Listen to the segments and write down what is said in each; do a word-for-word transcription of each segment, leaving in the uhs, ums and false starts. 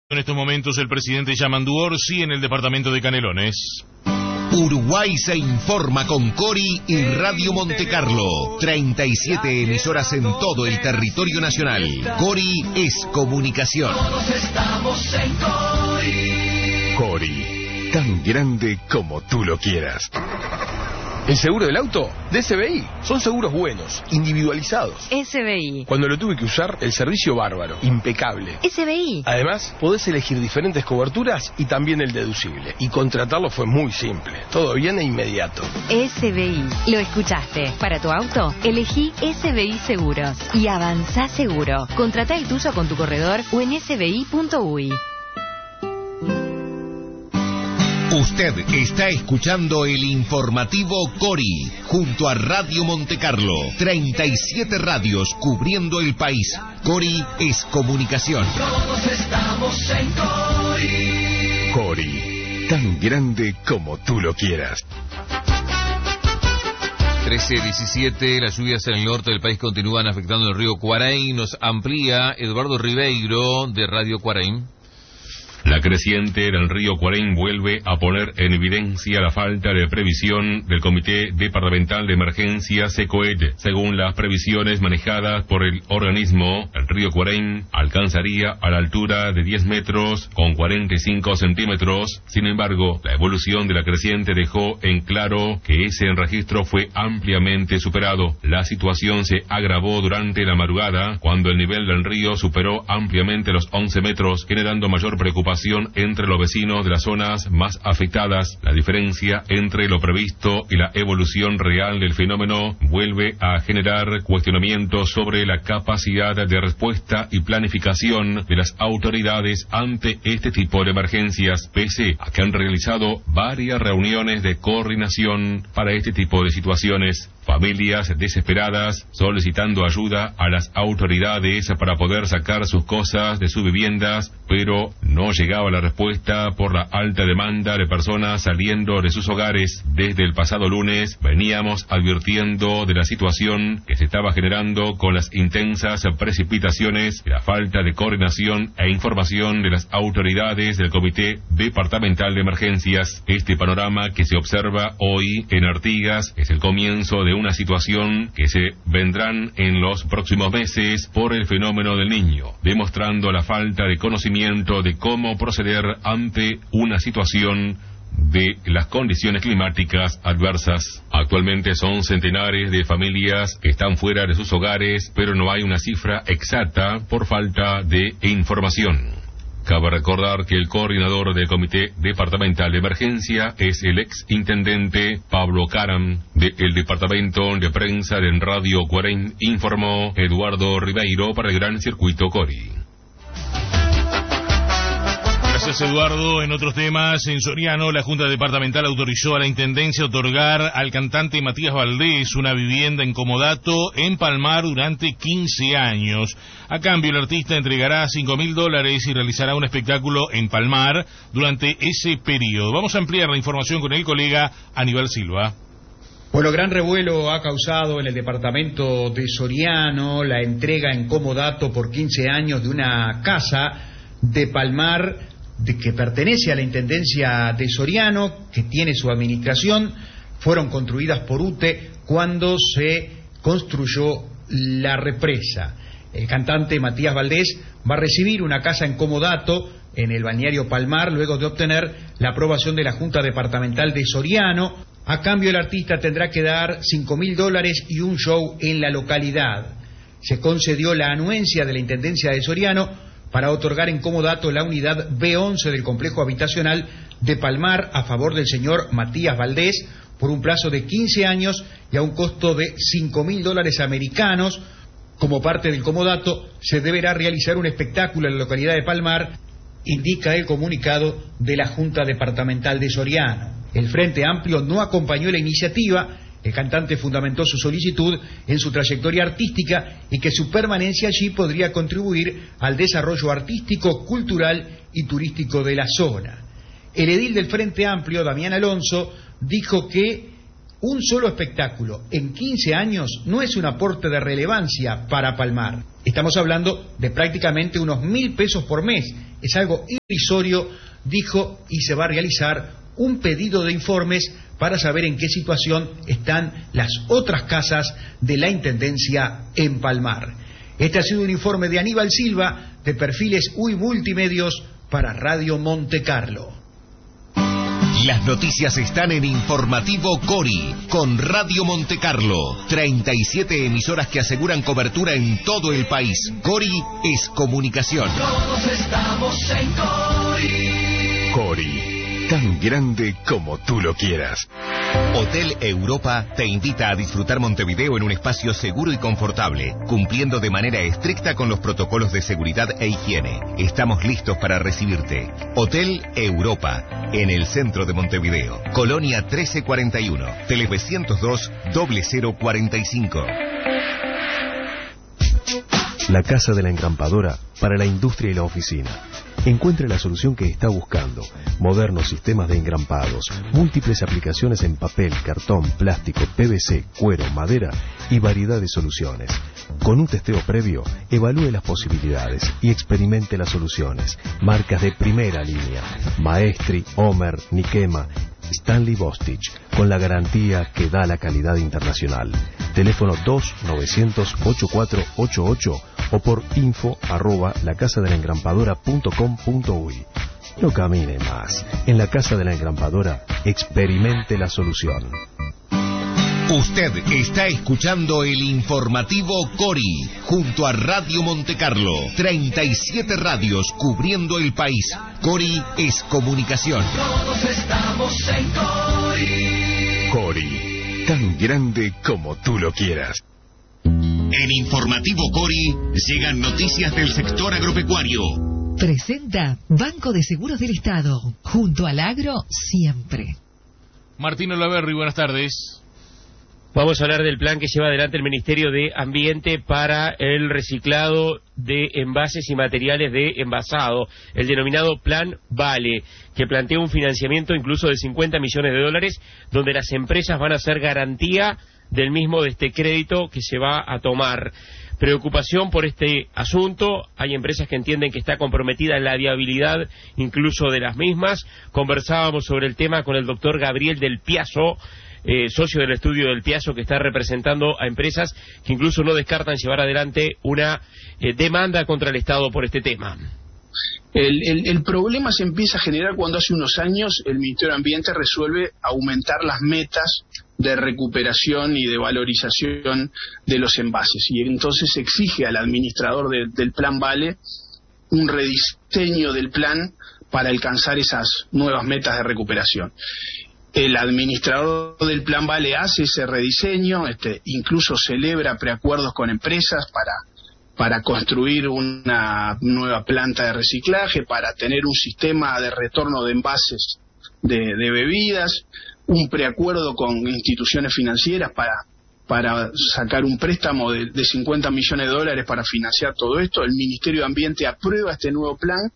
En estos momentos el presidente Yamandu Orsi en el departamento de Canelones. Uruguay se informa con Cori y Radio Montecarlo. treinta y siete emisoras en todo el territorio nacional. Cori es comunicación. Todos estamos en Cori. Cori, tan grande como tú lo quieras. ¿El seguro del auto? De S B I. Son seguros buenos, individualizados. S B I. Cuando lo tuve que usar, el servicio bárbaro, impecable. S B I. Además, podés elegir diferentes coberturas y también el deducible. Y contratarlo fue muy simple. Todo bien e inmediato. S B I. Lo escuchaste. Para tu auto, elegí S B I Seguros. Y avanzá seguro. Contratá el tuyo con tu corredor o en s b i punto u y. Usted está escuchando el informativo Cori, junto a Radio Montecarlo. treinta y siete radios cubriendo el país. Cori es comunicación. Todos estamos en Cori. Cori, tan grande como tú lo quieras. trece diecisiete, las lluvias en el norte del país continúan afectando el río Cuaraí. Nos amplía Eduardo Ribeiro de Radio Cuaraí. La creciente del río Cuaraí vuelve a poner en evidencia la falta de previsión del Comité Departamental de Emergencias SECOED. Según las previsiones manejadas por el organismo, el río Cuaraí alcanzaría a la altura de diez metros con cuarenta y cinco centímetros. Sin embargo, la evolución de la creciente dejó en claro que ese registro fue ampliamente superado. La situación se agravó durante la madrugada, cuando el nivel del río superó ampliamente los once metros, generando mayor preocupación entre los vecinos de las zonas más afectadas. La diferencia entre lo previsto y la evolución real del fenómeno vuelve a generar cuestionamientos sobre la capacidad de respuesta y planificación de las autoridades ante este tipo de emergencias, pese a que han realizado varias reuniones de coordinación para este tipo de situaciones. Familias desesperadas solicitando ayuda a las autoridades para poder sacar sus cosas de sus viviendas, pero no llegaba la respuesta por la alta demanda de personas saliendo de sus hogares. Desde el pasado lunes veníamos advirtiendo de la situación que se estaba generando con las intensas precipitaciones, la falta de coordinación e información de las autoridades del Comité Departamental de Emergencias. Este panorama que se observa hoy en Artigas es el comienzo de una situación que se vendrán en los próximos meses por el fenómeno del Niño, demostrando la falta de conocimiento de cómo proceder ante una situación de las condiciones climáticas adversas. Actualmente son centenares de familias que están fuera de sus hogares, pero no hay una cifra exacta por falta de información. Cabe recordar que el coordinador del Comité Departamental de Emergencia es el ex intendente Pablo Caram. Del Departamento de Prensa de Radio Cuaraí informó Eduardo Ribeiro para el Gran Circuito Cori. Gracias, Eduardo. En otros temas, en Soriano, la Junta Departamental autorizó a la Intendencia otorgar al cantante Matías Valdés una vivienda en comodato en Palmar durante quince años. A cambio, el artista entregará cinco mil dólares y realizará un espectáculo en Palmar durante ese periodo. Vamos a ampliar la información con el colega Aníbal Silva. Bueno, gran revuelo ha causado en el departamento de Soriano la entrega en comodato por quince años de una casa de Palmar de que pertenece a la Intendencia de Soriano, que tiene su administración. Fueron construidas por U T E cuando se construyó la represa. El cantante Matías Valdés va a recibir una casa en comodato en el balneario Palmar luego de obtener la aprobación de la Junta Departamental de Soriano. A cambio, el artista tendrá que dar cinco mil dólares y un show en la localidad. Se concedió la anuencia de la Intendencia de Soriano para otorgar en comodato la unidad B once del complejo habitacional de Palmar a favor del señor Matías Valdés por un plazo de quince años y a un costo de cinco mil dólares americanos. Como parte del comodato, se deberá realizar un espectáculo en la localidad de Palmar, indica el comunicado de la Junta Departamental de Soriano. El Frente Amplio no acompañó la iniciativa. El cantante fundamentó su solicitud en su trayectoria artística y que su permanencia allí podría contribuir al desarrollo artístico, cultural y turístico de la zona. El edil del Frente Amplio, Damián Alonso, dijo que un solo espectáculo en quince años no es un aporte de relevancia para Palmar. Estamos hablando de prácticamente unos mil pesos por mes, es algo irrisorio, dijo, y se va a realizar un pedido de informes para saber en qué situación están las otras casas de la Intendencia en Palmar. Este ha sido un informe de Aníbal Silva, de Perfiles U Y Multimedios, para Radio Monte Carlo. Las noticias están en Informativo Cori, con Radio Monte Carlo. treinta y siete emisoras que aseguran cobertura en todo el país. Cori es comunicación. Todos estamos en Cori. Cori, tan grande como tú lo quieras. Hotel Europa te invita a disfrutar Montevideo en un espacio seguro y confortable, cumpliendo de manera estricta con los protocolos de seguridad e higiene. Estamos listos para recibirte. Hotel Europa, en el centro de Montevideo. Colonia trece cuarenta y uno, tele novecientos dos, cero cero cuarenta y cinco. La Casa de la Engrampadora para la industria y la oficina. Encuentre la solución que está buscando. Modernos sistemas de engrampados, múltiples aplicaciones en papel, cartón, plástico, P V C, cuero, madera y variedad de soluciones. Con un testeo previo, evalúe las posibilidades y experimente las soluciones. Marcas de primera línea: Maestri, Homer, Nikema, Stanley Bostich, con la garantía que da la calidad internacional. Teléfono dos novecientos, ochenta y cuatro ochenta y ocho o por info arroba lacasadelengrampadora punto com punto uy. No camine más. En la Casa de la Engrampadora, experimente la solución. Usted está escuchando el Informativo Cori, junto a Radio Monte Carlo. treinta y siete radios cubriendo el país. Cori es comunicación. Todos estamos en Cori. Cori, tan grande como tú lo quieras. En Informativo Cori llegan noticias del sector agropecuario. Presenta Banco de Seguros del Estado, junto al agro siempre. Martín Olaverri, buenas tardes. Vamos a hablar del plan que lleva adelante el Ministerio de Ambiente para el reciclado de envases y materiales de envasado, el denominado Plan Vale, que plantea un financiamiento incluso de cincuenta millones de dólares, donde las empresas van a hacer garantía del mismo de este crédito que se va a tomar. Preocupación por este asunto, hay empresas que entienden que está comprometida la viabilidad incluso de las mismas. Conversábamos sobre el tema con el doctor Gabriel del Piazzo, Eh, socio del estudio del Piazzo, que está representando a empresas que incluso no descartan llevar adelante una eh, demanda contra el Estado por este tema. El, el, el problema se empieza a generar cuando hace unos años el Ministerio de Ambiente resuelve aumentar las metas de recuperación y de valorización de los envases, y entonces exige al administrador de, del Plan Vale un rediseño del plan para alcanzar esas nuevas metas de recuperación. El administrador del Plan Vale hace ese rediseño, este, incluso celebra preacuerdos con empresas para, para construir una nueva planta de reciclaje, para tener un sistema de retorno de envases de, de bebidas, un preacuerdo con instituciones financieras para, para sacar un préstamo de, de cincuenta millones de dólares para financiar todo esto. El Ministerio de Ambiente aprueba este nuevo plan.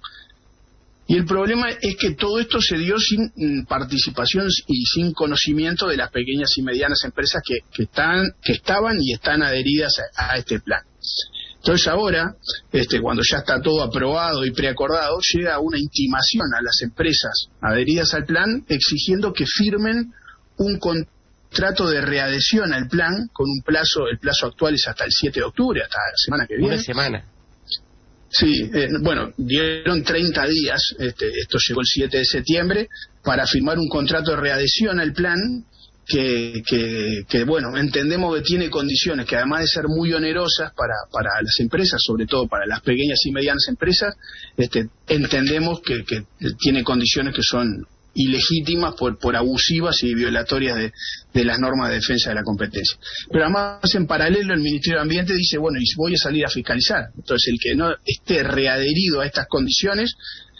Y el problema es que todo esto se dio sin mm, participación y sin conocimiento de las pequeñas y medianas empresas que, que, están, que estaban y están adheridas a, a este plan. Entonces ahora, este, cuando ya está todo aprobado y preacordado, llega una intimación a las empresas adheridas al plan exigiendo que firmen un contrato de readhesión al plan con un plazo, el plazo actual es hasta el siete de octubre, hasta la semana que viene. Una semana. Sí, eh, bueno, dieron treinta días, este, esto llegó el siete de septiembre, para firmar un contrato de readhesión al plan que, que, que, bueno, entendemos que tiene condiciones que, además de ser muy onerosas para, para las empresas, sobre todo para las pequeñas y medianas empresas, este, entendemos que, que tiene condiciones que son ilegítimas por, por abusivas y violatorias de, de las normas de defensa de la competencia. Pero además, en paralelo, el Ministerio de Ambiente dice, bueno, y voy a salir a fiscalizar. Entonces, el que no esté readherido a estas condiciones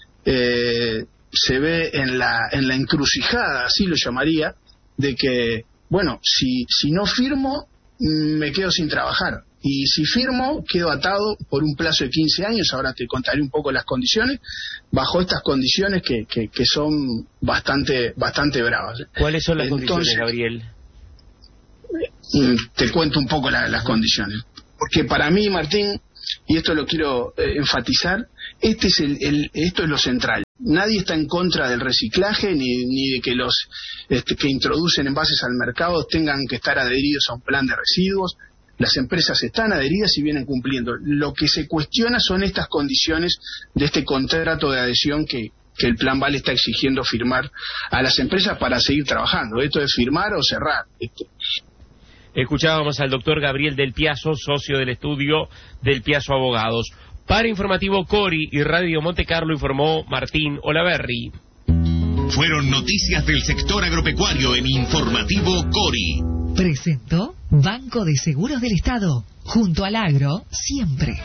eh, se ve en la, en la encrucijada, así lo llamaría, de que, bueno, si, si no firmo, me quedo sin trabajar. Y si firmo, quedo atado por un plazo de quince años, ahora te contaré un poco las condiciones, bajo estas condiciones que, que, que son bastante bastante bravas. ¿Cuáles son las Entonces, condiciones, Gabriel? Te cuento un poco la, las condiciones. Porque para mí, Martín, y esto lo quiero eh, enfatizar, este es el, el, esto es lo central. Nadie está en contra del reciclaje ni, ni de que los este, que introducen envases al mercado tengan que estar adheridos a un plan de residuos. Las empresas están adheridas y vienen cumpliendo. Lo que se cuestiona son estas condiciones de este contrato de adhesión que, que el Plan Vale está exigiendo firmar a las empresas para seguir trabajando. Esto es firmar o cerrar. Este. Escuchábamos al doctor Gabriel Del Piazo, socio del estudio Del Piazo Abogados. Para Informativo Cori y Radio Monte Carlo informó Martín Olaverri. Fueron noticias del sector agropecuario en Informativo Cori. Presentó Banco de Seguros del Estado. Junto al agro, siempre.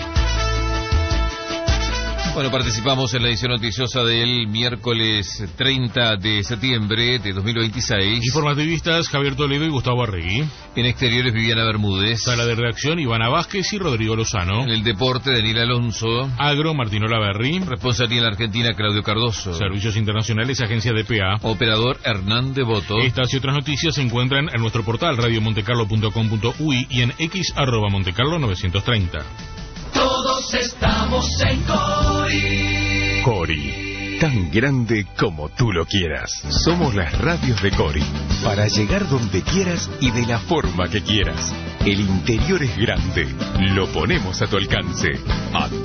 Bueno, participamos en la edición noticiosa del miércoles treinta de septiembre de dos mil veintiséis. Informativistas Javier Toledo y Gustavo Arregui. En exteriores, Viviana Bermúdez. Sala de redacción, Ivana Vázquez y Rodrigo Lozano. En el deporte, Daniel Alonso. Agro, Martín Olaverri. Responsabilidad en la Argentina, Claudio Cardoso. Servicios internacionales, Agencia D P A. Operador, Hernán Devoto. Estas y otras noticias se encuentran en nuestro portal radio montecarlo punto com punto uy y en x arroba montecarlo novecientos treinta. Todos estamos en Cori. Cori, tan grande como tú lo quieras. Somos las radios de Cori, para llegar donde quieras y de la forma que quieras. El interior es grande, lo ponemos a tu alcance. A